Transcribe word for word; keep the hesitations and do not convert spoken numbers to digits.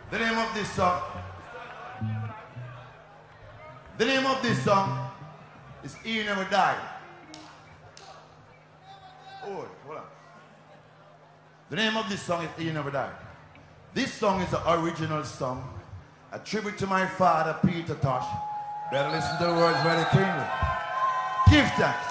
The name of this song. The name of this song is He Never Died. Oh, hold on. The name of this song is He Never Died. This song is the original song, a tribute to my father, Peter Tosh. Better listen to the words very keenly. Give thanks.